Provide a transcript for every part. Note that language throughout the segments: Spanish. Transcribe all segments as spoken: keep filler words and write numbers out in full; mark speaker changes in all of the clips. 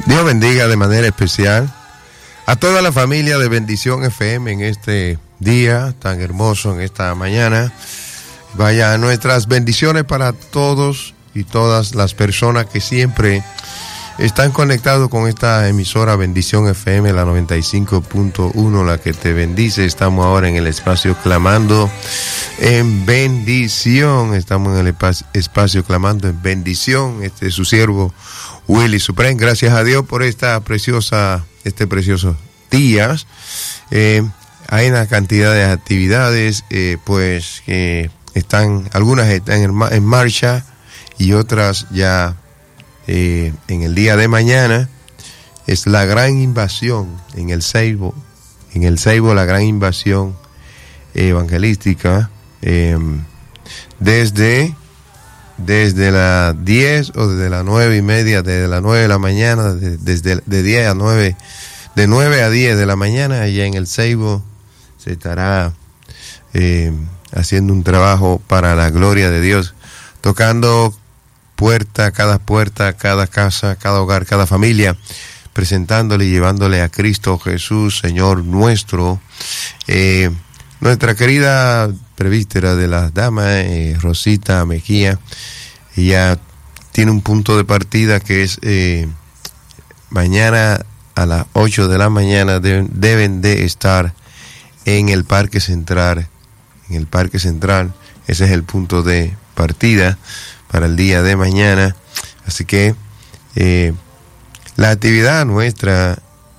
Speaker 1: Dios bendiga de manera especial a toda la familia de Bendición F M en este día tan hermoso, en esta mañana. Vaya, nuestras bendiciones para todos y todas las personas que siempre están conectados con esta emisora Bendición F M, la noventa y cinco punto uno, la que te bendice. Estamos ahora en el espacio Clamando en Bendición. Estamos en el espacio Clamando en Bendición. Este es su siervo Willy Supreme. Gracias a Dios por esta preciosa, este precioso días. Eh, hay una cantidad de actividades, eh, pues que están, algunas están en, en marcha y otras ya eh, en el día de mañana. Es la gran invasión en el Ceibo, en el Ceibo la gran invasión evangelística, eh, desde desde las diez o desde las nueve y media, desde las nueve de la mañana, de, desde de diez a nueve, de nueve a diez de la mañana, allá en el Ceibo se estará eh, haciendo un trabajo para la gloria de Dios, tocando puerta, cada puerta, cada casa, cada hogar, cada familia, presentándole y llevándole a Cristo Jesús, Señor nuestro. Eh, nuestra querida prevístera de las damas, eh, Rosita Mejía, ella tiene un punto de partida que es eh, mañana a las ocho de la mañana de, deben de estar en el Parque Central, en el Parque Central. Ese es el punto de partida para el día de mañana. Así que eh, la actividad nuestra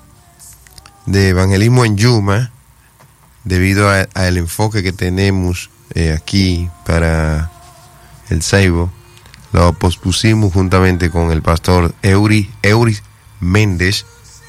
Speaker 1: de evangelismo en Yuma, debido al enfoque que tenemos eh, aquí para el Ceibo, lo pospusimos juntamente con el pastor Eury, Eury Méndez.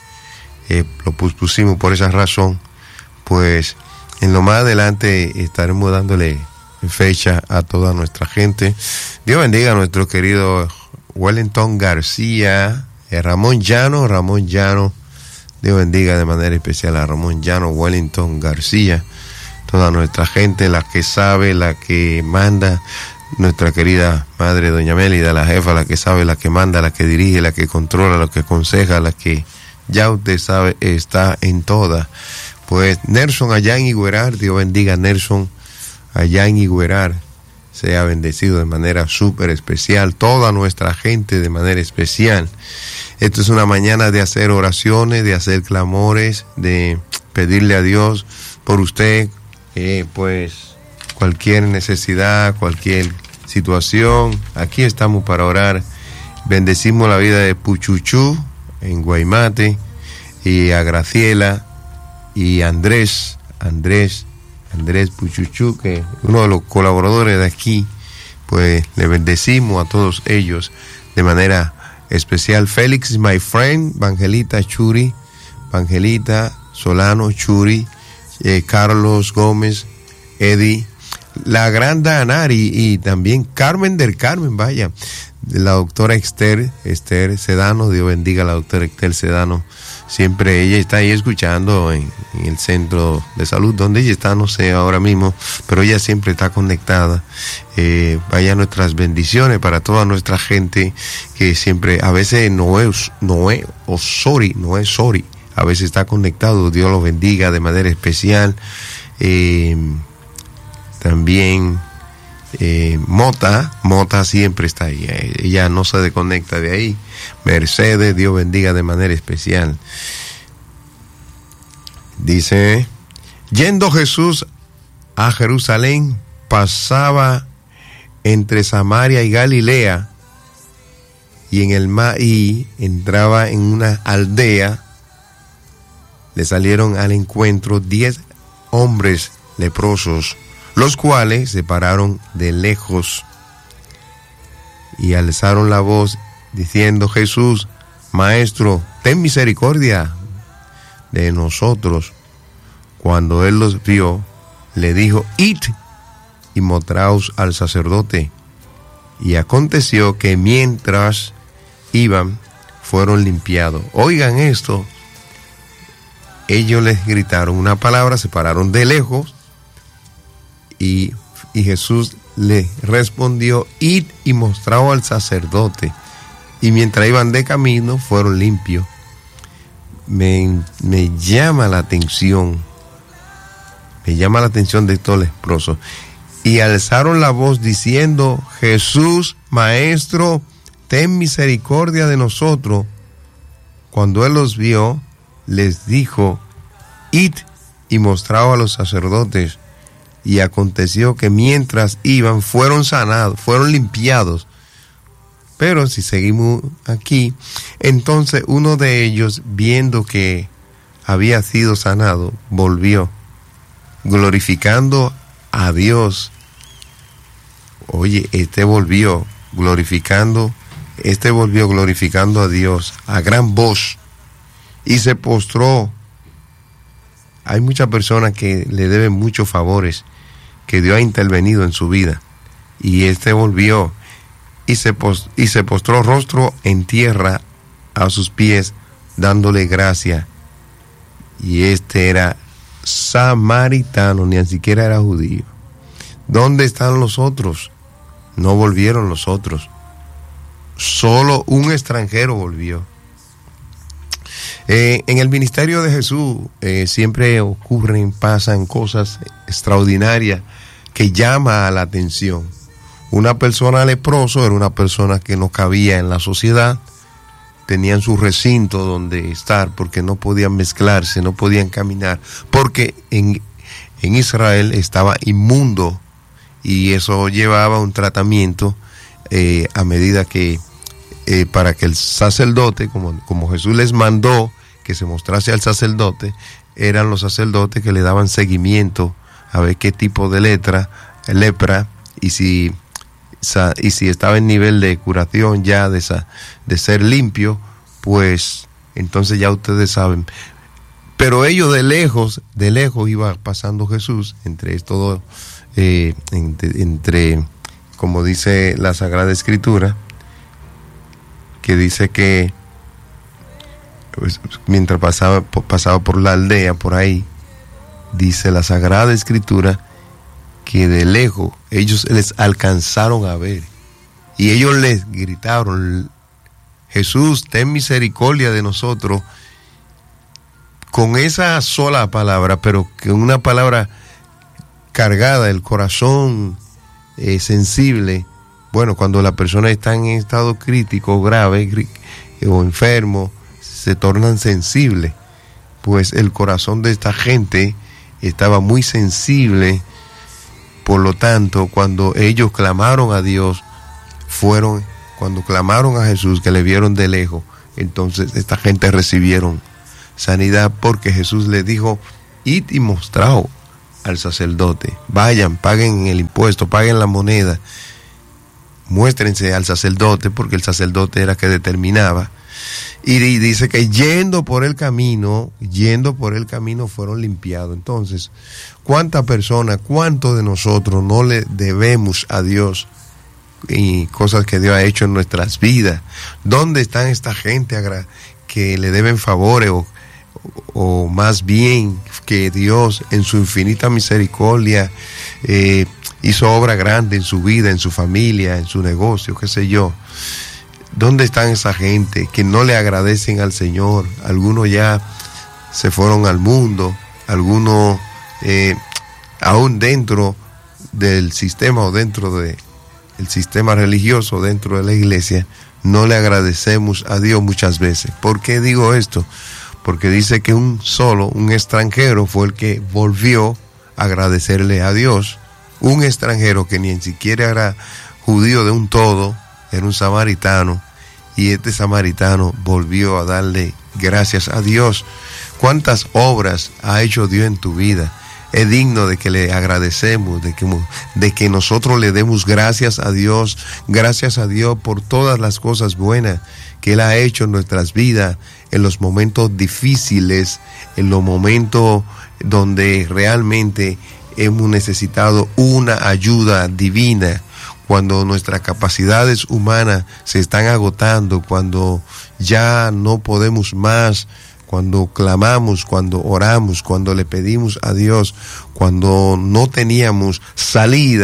Speaker 1: Eh, lo pospusimos por esa razón. Pues en lo más adelante estaremos dándole fecha a toda nuestra gente. Dios bendiga a nuestro querido Wellington García, eh, Ramón Llano, Ramón Llano. Dios bendiga de manera especial a Ramón Llano, Wellington García, toda nuestra gente, la que sabe, la que manda, nuestra querida madre doña Mélida, la jefa, la que sabe, la que manda, la que dirige, la que controla, la que aconseja, la que ya usted sabe está en toda. Pues Nelson allá en Higuerar, Dios bendiga a Nelson allá en Higuerar, sea bendecido de manera súper especial, toda nuestra gente de manera especial. Esto es una mañana de hacer oraciones, de hacer clamores, de pedirle a Dios por usted, eh, pues cualquier necesidad, cualquier situación. Aquí estamos para orar. Bendecimos la vida de Puchuchú en Guaymate, y a Graciela y Andrés, Andrés, Andrés Puchuchú, que uno de los colaboradores de aquí. Pues le bendecimos a todos ellos de manera especial. Félix, my friend, Vangelita Churi, Vangelita Solano Churi, eh, Carlos Gómez, Eddie, la gran Danari y también Carmen del Carmen, vaya, la doctora Esther, Esther Sedano. Dios bendiga a la doctora Esther Sedano. Siempre ella está ahí escuchando en, en el centro de salud, donde ella está, no sé ahora mismo, pero ella siempre está conectada. Eh, vaya nuestras bendiciones para toda nuestra gente que siempre, a veces no es, no es, o sorry, no es sorry, a veces está conectado. Dios los bendiga de manera especial. Eh, también eh, Mota, Mota siempre está ahí, ella no se desconecta de ahí. Mercedes, Dios bendiga de manera especial. Dice, yendo Jesús a Jerusalén, pasaba entre Samaria y Galilea, y en el mar, y entraba en una aldea. Le salieron al encuentro diez hombres leprosos, los cuales se pararon de lejos y alzaron la voz diciendo: Jesús, Maestro, ten misericordia de nosotros. Cuando él los vio, le dijo: id y mostraos al sacerdote. Y aconteció que mientras iban, fueron limpiados. Oigan esto. Ellos les gritaron una palabra, se pararon de lejos, y, y Jesús le respondió: id y mostraos al sacerdote. y mientras iban de camino fueron limpios. Me, me llama la atención, me llama la atención de estos leprosos. Y alzaron la voz diciendo: Jesús, Maestro, ten misericordia de nosotros. Cuando él los vio, les dijo: id y mostraos a los sacerdotes. Y aconteció que mientras iban, fueron sanados, fueron limpiados. Pero si seguimos aquí, entonces uno de ellos, viendo que había sido sanado, volvió, glorificando a Dios. Oye, este volvió glorificando, este volvió glorificando a Dios a gran voz y se postró. Hay muchas personas que le deben muchos favores, que Dios ha intervenido en su vida, y este volvió y se, post, y se postró rostro en tierra a sus pies, dándole gracia. Y este era samaritano, ni siquiera era judío. ¿Dónde están los otros? No volvieron los otros. Solo un extranjero volvió. Eh, en el ministerio de Jesús eh, siempre ocurren, pasan cosas extraordinarias que llaman la atención. Una persona leproso era una persona que no cabía en la sociedad, tenían su recinto donde estar porque no podían mezclarse, no podían caminar, porque en, en Israel estaba inmundo y eso llevaba un tratamiento eh, a medida que eh, para que el sacerdote, como, como Jesús les mandó que se mostrase al sacerdote, eran los sacerdotes que le daban seguimiento a ver qué tipo de letra, lepra, y si y si estaba en nivel de curación ya de, esa, de ser limpio, pues entonces ya ustedes saben. Pero ellos de lejos, de lejos iba pasando Jesús entre estos dos, eh, entre, entre, como dice la Sagrada Escritura, que dice que pues, mientras pasaba, pasaba por la aldea, por ahí, dice la Sagrada Escritura, que de lejos ellos les alcanzaron a ver y ellos les gritaron: Jesús, ten misericordia de nosotros. Con esa sola palabra, pero que una palabra cargada, el corazón eh, sensible. Bueno, cuando la persona está en estado crítico, grave o enfermo, se tornan sensibles. Pues el corazón de esta gente estaba muy sensible. Por lo tanto, cuando ellos clamaron a Dios, fueron, cuando clamaron a Jesús, que le vieron de lejos, entonces esta gente recibieron sanidad, porque Jesús les dijo: id y mostraos al sacerdote, vayan, paguen el impuesto, paguen la moneda, muéstrense al sacerdote, porque el sacerdote era que determinaba. Y dice que yendo por el camino, yendo por el camino fueron limpiados. Entonces, ¿cuántas personas, cuántos de nosotros no le debemos a Dios y cosas que Dios ha hecho en nuestras vidas? ¿Dónde están esta gente que le deben favores o, o más bien que Dios en su infinita misericordia eh, hizo obra grande en su vida, en su familia, en su negocio, qué sé yo? ¿Dónde están esa gente que no le agradecen al Señor? Algunos ya se fueron al mundo, algunos eh, aún dentro del sistema o dentro del sistema religioso, dentro de la iglesia, no le agradecemos a Dios muchas veces. ¿Por qué digo esto? Porque dice que un solo, un extranjero fue el que volvió a agradecerle a Dios. Un extranjero que ni siquiera era judío de un todo, era un samaritano, y este samaritano volvió a darle gracias a Dios. ¿Cuántas obras ha hecho Dios en tu vida? Es digno de que le agradecemos, de que, de que nosotros le demos gracias a Dios, gracias a Dios por todas las cosas buenas que Él ha hecho en nuestras vidas, en los momentos difíciles, en los momentos donde realmente hemos necesitado una ayuda divina, cuando nuestras capacidades humanas se están agotando, cuando ya no podemos más, cuando clamamos, cuando oramos, cuando le pedimos a Dios, cuando no teníamos salida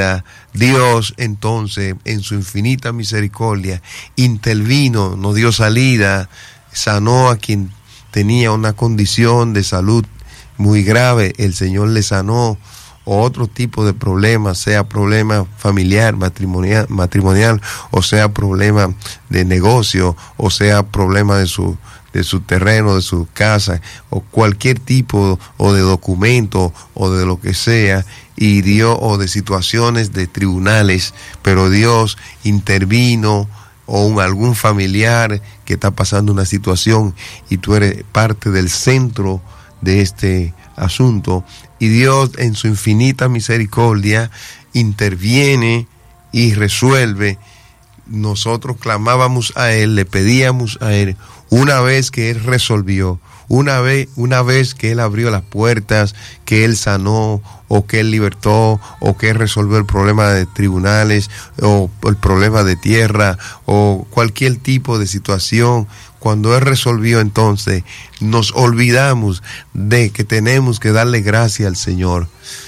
Speaker 1: Dios entonces, en su infinita misericordia, intervino, nos dio salida, sanó a quien tenía una condición de salud muy grave, el Señor le sanó, o otro tipo de problema, sea problema familiar, matrimonial, matrimonial, o sea problema de negocio, o sea problema de su de su terreno, de su casa, o cualquier tipo o de documento o de lo que sea, y Dios, o de situaciones de tribunales, pero Dios intervino, o un, algún familiar que está pasando una situación y tú eres parte del centro de este asunto, y Dios en su infinita misericordia interviene y resuelve. Nosotros clamábamos a Él, le pedíamos a Él. Una vez que Él resolvió, una vez, una vez que Él abrió las puertas, que Él sanó, o que Él libertó, o que Él resolvió el problema de tribunales, o el problema de tierra, o cualquier tipo de situación, cuando Él resolvió, entonces nos olvidamos de que tenemos que darle gracias al Señor.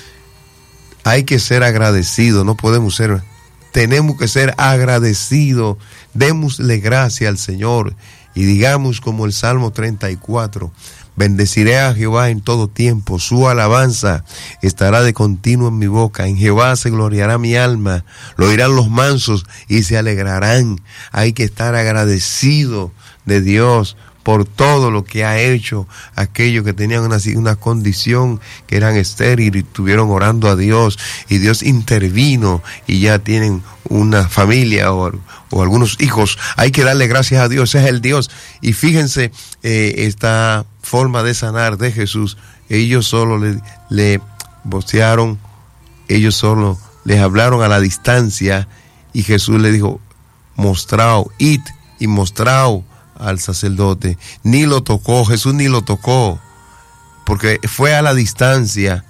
Speaker 1: Hay que ser agradecidos, no podemos ser, tenemos que ser agradecidos, démosle gracias al Señor. Y digamos como el Salmo treinta y cuatro, bendeciré a Jehová en todo tiempo, su alabanza estará de continuo en mi boca, en Jehová se gloriará mi alma, lo oirán los mansos y se alegrarán. Hay que estar agradecido de Dios por todo lo que ha hecho. Aquellos que tenían una, una condición que eran estériles y estuvieron orando a Dios, y Dios intervino y ya tienen una familia o, o algunos hijos. Hay que darle gracias a Dios, ese es el Dios. Y fíjense eh, esta forma de sanar de Jesús. Ellos solo le, le vocearon, ellos solo les hablaron a la distancia, y Jesús le dijo, mostrao, id y mostrao al sacerdote. Ni lo tocó, Jesús ni lo tocó, porque fue a la distancia.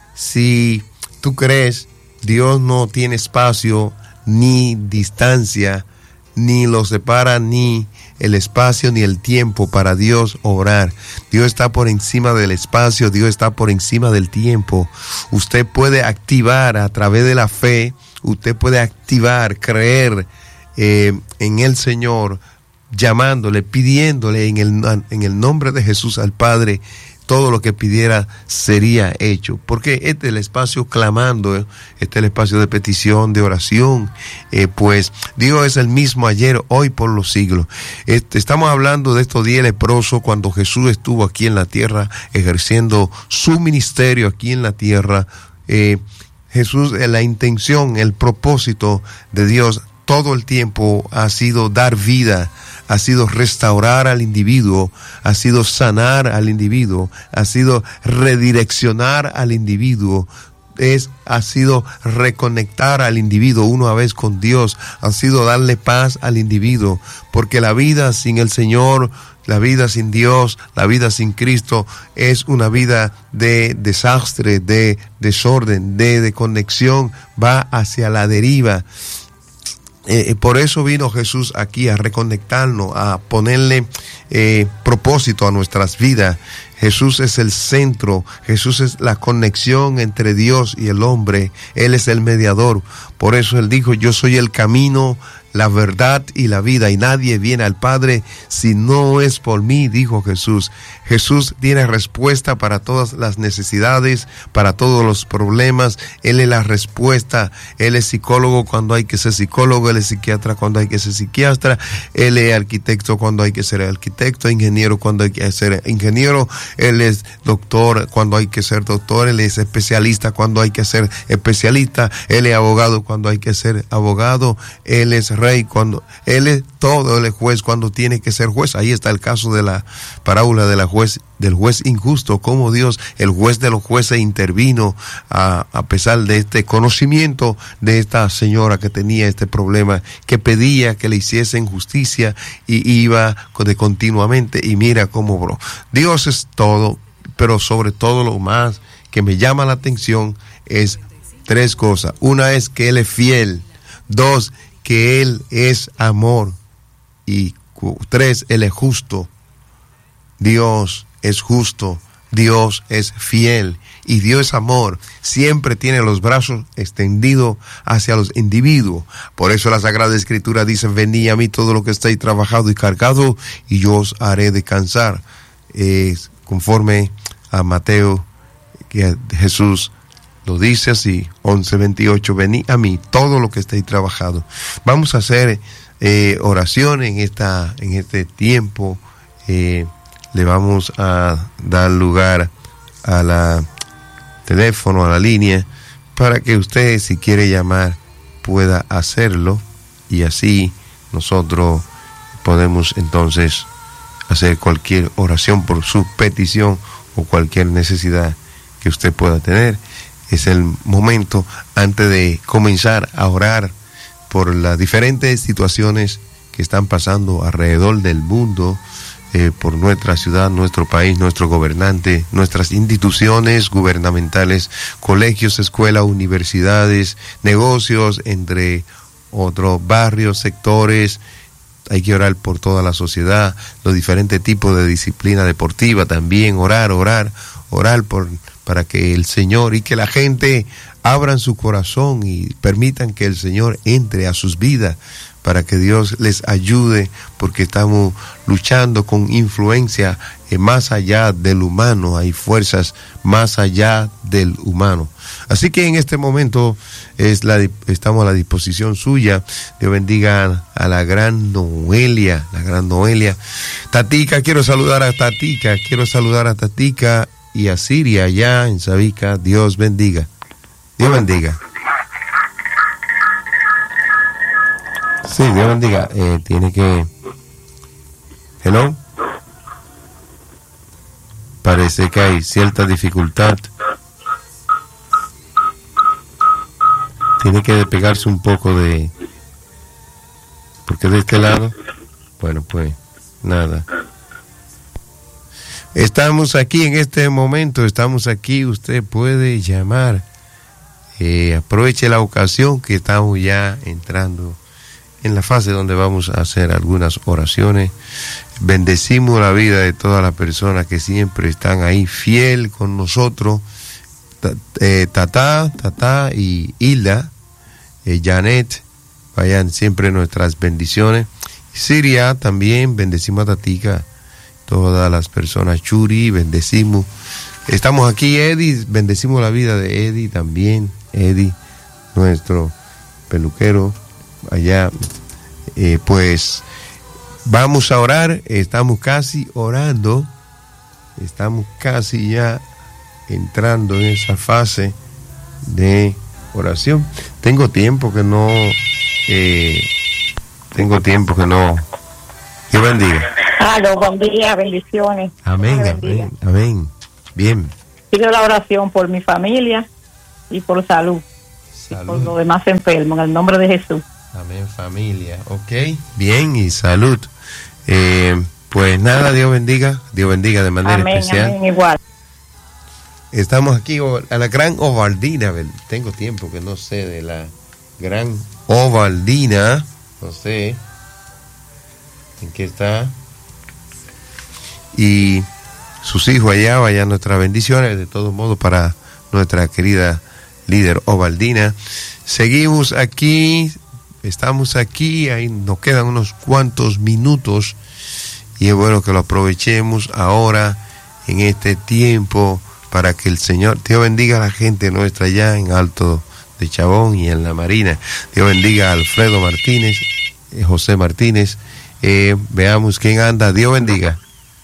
Speaker 1: Si tú crees, Dios no tiene espacio ni distancia, ni lo separa ni el espacio ni el tiempo para Dios obrar. Dios está por encima del espacio, Dios está por encima del tiempo. Usted puede activar a través de la fe, usted puede activar, creer eh, en el Señor, llamándole, pidiéndole en el, en el nombre de Jesús al Padre, todo lo que pidiera sería hecho. Porque este es el espacio clamando, ¿eh? Este es el espacio de petición, de oración. Eh, pues Dios es el mismo ayer, hoy, por los siglos. Este, estamos hablando de estos días leprosos, cuando Jesús estuvo aquí en la tierra, ejerciendo su ministerio aquí en la tierra. Eh, Jesús, eh, la intención, el propósito de Dios todo el tiempo ha sido dar vida, ha sido restaurar al individuo, ha sido sanar al individuo, ha sido redireccionar al individuo, es, ha sido reconectar al individuo una vez con Dios, ha sido darle paz al individuo, porque la vida sin el Señor, la vida sin Dios, la vida sin Cristo es una vida de desastre, de desorden, de desconexión, va hacia la deriva. Eh, por eso vino Jesús aquí a reconectarnos, a ponerle eh, propósito a nuestras vidas. Jesús es el centro, Jesús es la conexión entre Dios y el hombre, Él es el mediador. Por eso Él dijo, yo soy el camino, la verdad y la vida, y nadie viene al Padre si no es por mí, dijo Jesús. Jesús tiene respuesta para todas las necesidades, para todos los problemas. Él es la respuesta. Él es psicólogo cuando hay que ser psicólogo, Él es psiquiatra cuando hay que ser psiquiatra, Él es arquitecto cuando hay que ser arquitecto, ingeniero cuando hay que ser ingeniero, Él es doctor cuando hay que ser doctor, Él es especialista cuando hay que ser especialista, Él es abogado cuando hay que ser abogado, Él es rey cuando, Él es todo, Él es juez cuando tiene que ser juez. Ahí está el caso de la parábola de la juez, del juez injusto, cómo Dios, el juez de los jueces, intervino a, a pesar de este conocimiento de esta señora que tenía este problema, que pedía que le hiciesen justicia y iba de continuamente, y mira cómo obró. Dios es todo, pero sobre todo lo más que me llama la atención es tres cosas. Una es que Él es fiel. Dos, que Él es amor. Y tres, Él es justo. Dios es justo. Dios es fiel y Dios es amor. Siempre tiene los brazos extendidos hacia los individuos. Por eso la Sagrada Escritura dice: venid a mí todo lo que estáis trabajado y cargado, y yo os haré descansar. Eh, conforme a Mateo, que Jesús lo dice así, once veintiocho, venid a mí todo lo que estáis trabajado. Vamos a hacer eh, oración en, esta, en este tiempo. Eh, le vamos a dar lugar a la teléfono, a la línea, para que usted, si quiere llamar, pueda hacerlo, y así nosotros podemos entonces hacer cualquier oración por su petición o cualquier necesidad que usted pueda tener. Es el momento, antes de comenzar a orar por las diferentes situaciones que están pasando alrededor del mundo, Eh, por nuestra ciudad, nuestro país, nuestro gobernante, nuestras instituciones gubernamentales, colegios, escuelas, universidades, negocios, entre otros barrios, sectores. Hay que orar por toda la sociedad, los diferentes tipos de disciplina deportiva también, orar, orar, orar por, para que el Señor y que la gente abran su corazón y permitan que el Señor entre a sus vidas, para que Dios les ayude, porque estamos luchando con influencia eh, más allá del humano. Hay fuerzas más allá del humano. Así que en este momento es la, estamos a la disposición suya. Dios bendiga a la gran Noelia, la gran Noelia. Tatica, quiero saludar a Tatica, quiero saludar a Tatica y a Siria allá en Sabica. Dios bendiga. Dios bendiga. Sí, Dios bendiga. Eh, tiene que... Hello. Parece que hay cierta dificultad. Tiene que despegarse un poco de... Porque de este lado... Bueno, pues, nada. Estamos aquí en este momento, estamos aquí. Usted puede llamar. Eh, aproveche la ocasión que estamos ya entrando en la fase donde vamos a hacer algunas oraciones. Bendecimos la vida de todas las personas que siempre están ahí fiel con nosotros. Eh, Tata, Tata y Hilda, eh, Janet, vayan siempre nuestras bendiciones. Siria también, bendecimos a Tatica, todas las personas. Churi, bendecimos. Estamos aquí, Eddie, bendecimos la vida de Eddie también. Eddie, nuestro peluquero allá. Eh, pues vamos a orar, estamos casi orando, estamos casi ya entrando en esa fase de oración. Tengo tiempo que no, eh, tengo tiempo que no. Dios bendiga.
Speaker 2: Aló, buen día, bendiciones.
Speaker 1: Amén, amén, amén. Bien.
Speaker 2: Pido la oración por mi familia y por salud, salud. Y por los demás enfermos, en el nombre de Jesús.
Speaker 1: Amén, familia. Ok, bien, y salud. Eh, pues nada, Dios bendiga, Dios bendiga de manera
Speaker 2: amén,
Speaker 1: especial.
Speaker 2: Amén, igual.
Speaker 1: Estamos aquí a la gran Ovaldina. Tengo tiempo que no sé de la gran Ovaldina. No sé en qué está. Y sus hijos allá, vayan nuestras bendiciones, de todos modos, para nuestra querida líder Ovaldina. Seguimos aquí. Estamos aquí, ahí nos quedan unos cuantos minutos y es bueno que lo aprovechemos ahora en este tiempo para que el Señor, Dios bendiga a la gente nuestra allá en Alto de Chabón y en La Marina. Dios bendiga a Alfredo Martínez, eh, José Martínez. Eh, veamos quién anda. Dios bendiga.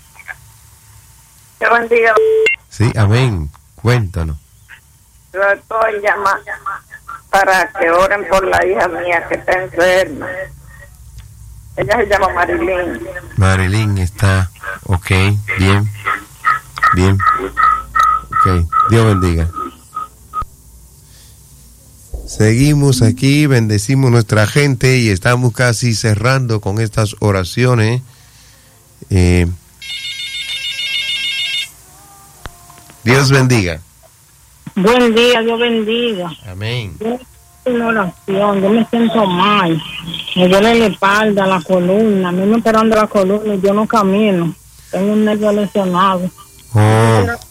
Speaker 3: Dios bendiga.
Speaker 1: Sí, amén. Cuéntanos.
Speaker 3: Yo estoy llamando para que oren por la hija mía que está enferma. Ella se llama Marilyn.
Speaker 1: Marilyn está, ok, bien, bien, ok, Dios bendiga. Seguimos aquí, bendecimos nuestra gente y estamos casi cerrando con estas oraciones. Eh, Dios bendiga.
Speaker 2: Buen día, Dios bendiga.
Speaker 1: Amén.
Speaker 2: Yo una oración, yo me siento mal. Me duele la espalda, la columna. A mí me operan de la columna y yo no camino. Tengo un nervio lesionado.
Speaker 1: Oh,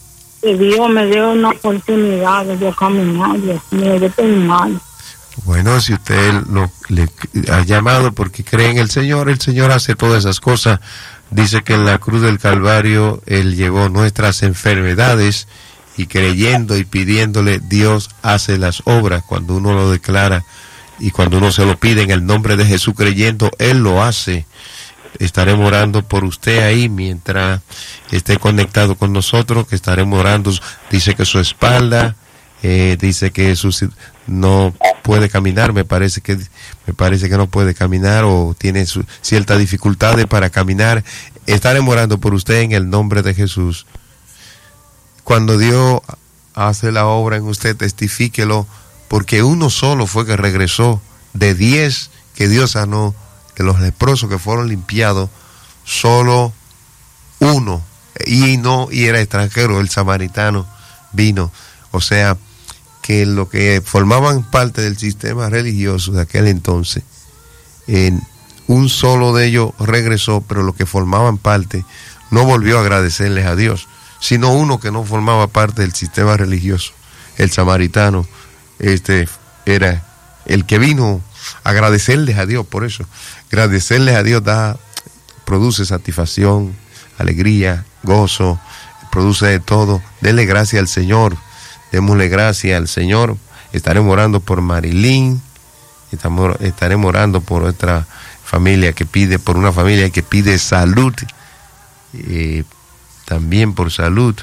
Speaker 4: que Dios me dé una oportunidad de caminar. Dios mío, yo estoy mal.
Speaker 1: Bueno, si usted lo, le ha llamado porque cree en el Señor, el Señor hace todas esas cosas. Dice que en la cruz del Calvario Él llevó nuestras enfermedades y creyendo y pidiéndole, Dios hace las obras. Cuando uno lo declara y cuando uno se lo pide en el nombre de Jesús creyendo, Él lo hace. Estaremos orando por usted ahí mientras esté conectado con nosotros, que estaremos orando. Dice que su espalda, eh, dice que su, no puede caminar, me parece que me parece que no puede caminar o tiene su, ciertas dificultades para caminar. Estaremos orando por usted en el nombre de Jesús. Cuando Dios hace la obra en usted, testifíquelo, porque uno solo fue que regresó de diez que Dios sanó, de los leprosos que fueron limpiados, solo uno, y no, y era extranjero, el samaritano vino. O sea, que lo que formaban parte del sistema religioso de aquel entonces, en un solo de ellos regresó, pero los que formaban parte no volvió a agradecerles a Dios, sino uno que no formaba parte del sistema religioso, el samaritano, este era el que vino a agradecerles a Dios. Por eso, agradecerles a Dios da, produce satisfacción, alegría, gozo, produce de todo. Denle gracias al Señor, démosle gracias al Señor. Estaremos orando por Marilyn, estamos, estaremos orando por nuestra familia que pide, por una familia que pide salud, eh, también por salud.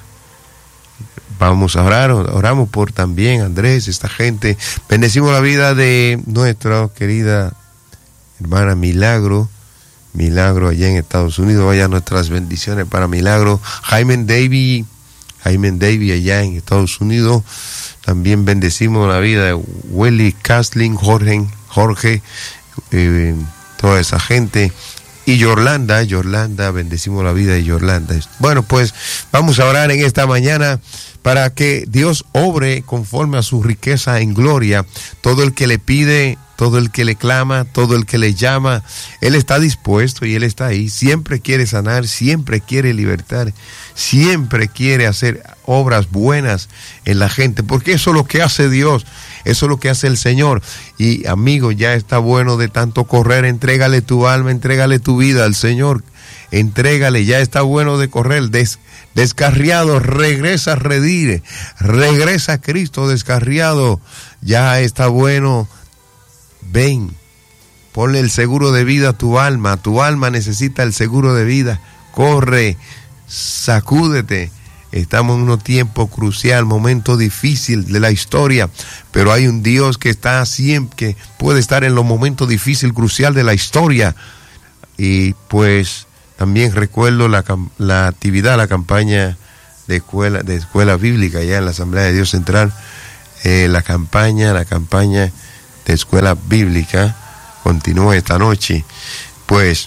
Speaker 1: Vamos a orar, oramos por también Andrés, esta gente. Bendecimos la vida de nuestra querida hermana Milagro, Milagro allá en Estados Unidos. Vaya nuestras bendiciones para Milagro. Jaime Davy, Jaime Davy allá en Estados Unidos. También bendecimos la vida de Willy Casling, Jorge, Jorge, eh, toda esa gente. Y Yorlanda, Yorlanda, bendecimos la vida de Yorlanda. Bueno, pues vamos a orar en esta mañana para que Dios obre conforme a su riqueza en gloria. Todo el que le pide, todo el que le clama, todo el que le llama, Él está dispuesto y Él está ahí. Siempre quiere sanar, siempre quiere libertar, siempre quiere hacer obras buenas en la gente, porque eso es lo que hace Dios. Eso es lo que hace el Señor. Y amigo, ya está bueno de tanto correr. Entrégale tu alma, entrégale tu vida al Señor. Entrégale, ya está bueno de correr. Des, descarriado, regresa a redire. Regresa a Cristo descarriado. Ya está bueno. Ven, ponle el seguro de vida a tu alma. Tu alma necesita el seguro de vida. Corre, sacúdete. Estamos en un tiempo crucial, momento difícil de la historia, pero hay un Dios que está siempre, que puede estar en los momentos difíciles, crucial de la historia. Y pues también recuerdo la, la actividad, la campaña de escuela, de escuela bíblica allá en la Asamblea de Dios Central. Eh, la campaña, la campaña de escuela bíblica continúa esta noche. Pues,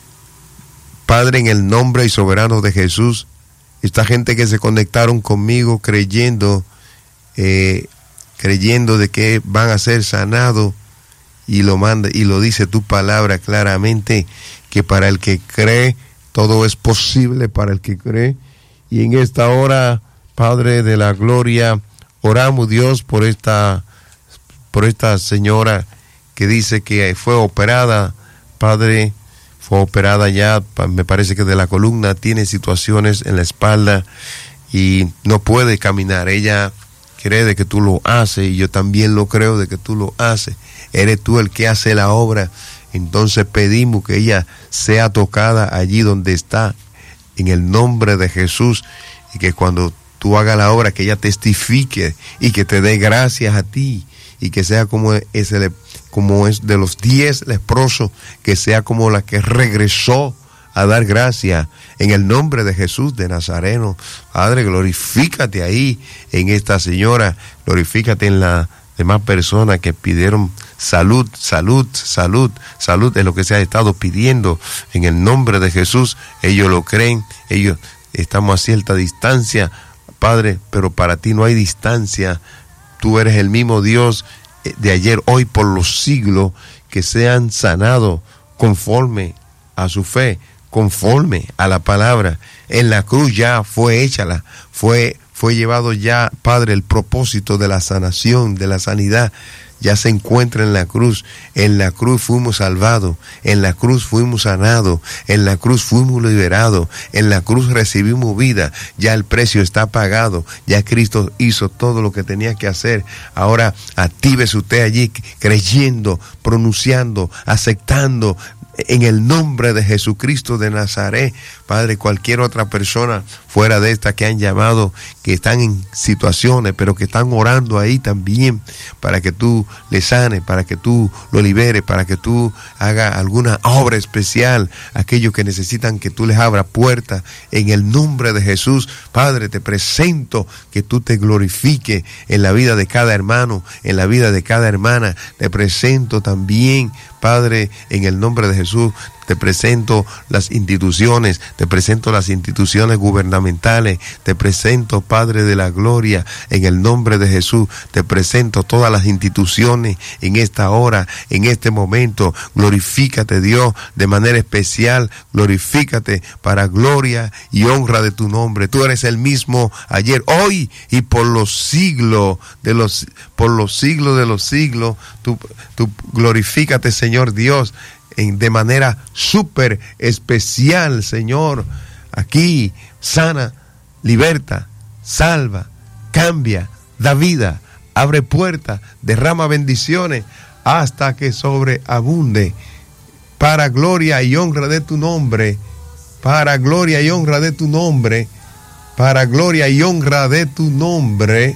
Speaker 1: Padre, en el nombre y soberano de Jesús, esta gente que se conectaron conmigo creyendo, eh, creyendo de que van a ser sanados, y lo manda y lo dice tu palabra claramente, que para el que cree todo es posible para el que cree. Y en esta hora, Padre de la gloria, oramos, Dios, por esta por esta señora que dice que fue operada, Padre. Fue operada ya, me parece que de la columna, tiene situaciones en la espalda y no puede caminar. Ella cree de que tú lo haces y yo también lo creo de que tú lo haces. Eres tú el que hace la obra. Entonces pedimos que ella sea tocada allí donde está, en el nombre de Jesús, y que cuando tú hagas la obra, que ella testifique y que te dé gracias a ti, y que sea como ese, como es de los diez leprosos, que sea como la que regresó a dar gracias en el nombre de Jesús de Nazareno. Padre, glorifícate ahí en esta señora, glorifícate en las demás personas que pidieron salud, salud, salud, salud, es lo que se ha estado pidiendo en el nombre de Jesús. Ellos lo creen, ellos estamos a cierta distancia, Padre, pero para ti no hay distancia. Tú eres el mismo Dios de ayer, hoy, por los siglos. Que sean sanados conforme a su fe, conforme a la palabra. En la cruz ya fue hecha la, fue, fue llevado ya, Padre, el propósito de la sanación, de la sanidad, ya se encuentra en la cruz. En la cruz fuimos salvados, en la cruz fuimos sanados, en la cruz fuimos liberados, en la cruz recibimos vida. Ya el precio está pagado, ya Cristo hizo todo lo que tenía que hacer. Ahora actívese usted allí creyendo, pronunciando, aceptando en el nombre de Jesucristo de Nazaret. Padre, cualquier otra persona fuera de esta que han llamado, que están en situaciones, pero que están orando ahí también para que tú le sanes, para que tú lo liberes, para que tú hagas alguna obra especial, aquellos que necesitan que tú les abras puertas, en el nombre de Jesús. Padre, te presento que tú te glorifiques en la vida de cada hermano, en la vida de cada hermana. Te presento también, Padre, en el nombre de Jesús, te presento las instituciones, te presento las instituciones gubernamentales, te presento, Padre de la gloria, en el nombre de Jesús, te presento todas las instituciones en esta hora, en este momento. Glorifícate, Dios, de manera especial, glorifícate para gloria y honra de tu nombre. Tú eres el mismo ayer, hoy y por los siglos de los, por los siglos de los siglos. Tú, tú glorifícate, Señor Dios, En, de manera súper especial, Señor. Aquí sana, liberta, salva, cambia, da vida, abre puertas, derrama bendiciones hasta que sobreabunde, para gloria y honra de tu nombre, para gloria y honra de tu nombre, para gloria y honra de tu nombre.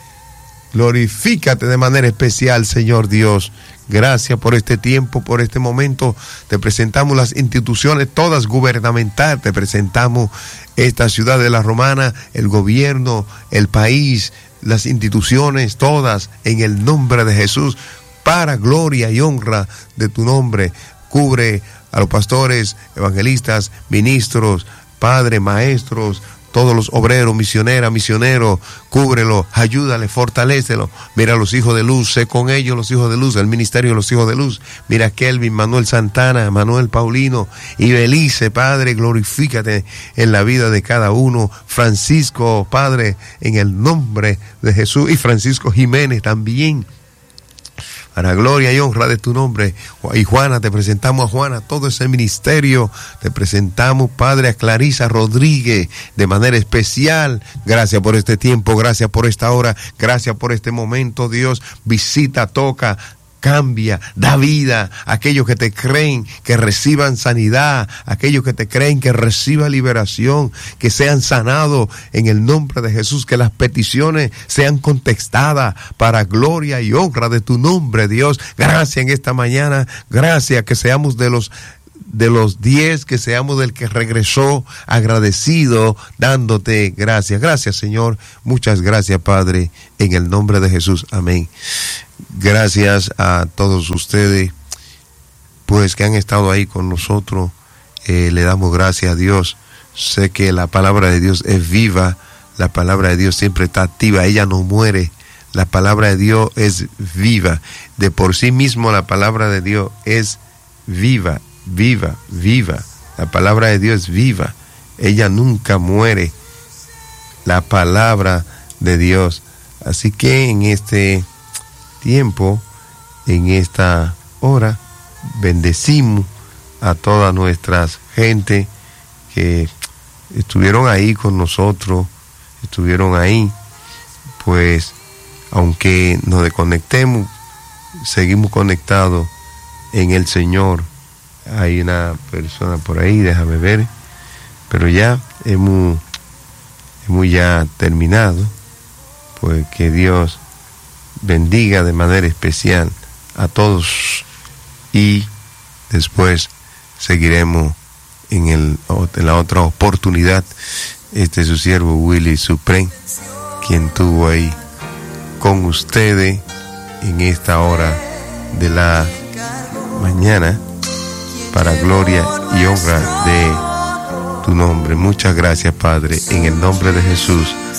Speaker 1: Glorifícate de manera especial, Señor Dios. Gracias por este tiempo, por este momento. Te presentamos las instituciones todas gubernamentales, te presentamos esta ciudad de La Romana, el gobierno, el país, las instituciones todas, en el nombre de Jesús, para gloria y honra de tu nombre. Cubre a los pastores, evangelistas, ministros, padres, maestros, todos los obreros, misioneras, misioneros, cúbrelo, ayúdale, fortalécelo. Mira a los hijos de luz, sé con ellos los hijos de luz, el ministerio de los hijos de luz. Mira a Kelvin, Manuel Santana, Manuel Paulino y Belice, Padre, glorifícate en la vida de cada uno. Francisco, Padre, en el nombre de Jesús, y Francisco Jiménez también, para gloria y honra de tu nombre. Y Juana, te presentamos a Juana, todo ese ministerio, te presentamos, Padre, a Clarisa Rodríguez, de manera especial. Gracias por este tiempo, gracias por esta hora, gracias por este momento, Dios. Visita, toca, cambia, da vida a aquellos que te creen, que reciban sanidad, aquellos que te creen, que reciban liberación, que sean sanados en el nombre de Jesús, que las peticiones sean contestadas para gloria y honra de tu nombre, Dios. Gracias en esta mañana, gracias que seamos de los de los diez, que seamos del que regresó agradecido, dándote gracias. Gracias, Señor. Muchas gracias, Padre, en el nombre de Jesús. Amén. Gracias a todos ustedes, pues, que han estado ahí con nosotros. Eh, le damos gracias a Dios. Sé que la palabra de Dios es viva. La palabra de Dios siempre está activa. Ella no muere. La palabra de Dios es viva. De por sí mismo la palabra de Dios es viva. Viva, viva. La palabra de Dios es viva. Ella nunca muere. La palabra de Dios. Así que en este tiempo, en esta hora, bendecimos a toda nuestra gente que estuvieron ahí con nosotros, estuvieron ahí, pues, aunque nos desconectemos, seguimos conectados en el Señor. Hay una persona por ahí, déjame ver, pero ya hemos, hemos ya terminado. Pues que Dios bendiga de manera especial a todos, y después seguiremos en, el, en la otra oportunidad. Este es su siervo Willy Supreme, quien tuvo ahí con ustedes en esta hora de la mañana, para gloria y honra de tu nombre. Muchas gracias, Padre, en el nombre de Jesús.